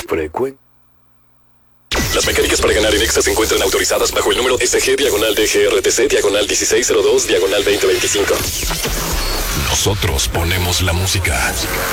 Las mecánicas para ganar en Exa se encuentran autorizadas bajo el número SG/DGRTC/1602/2025. Nosotros ponemos la música.